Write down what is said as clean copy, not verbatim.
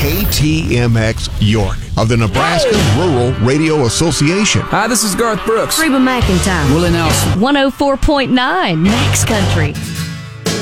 KTMX York of the Nebraska Rural Radio Association. Hi, this is Garth Brooks. Reba McEntire. Willie Nelson. 104.9 Max Country.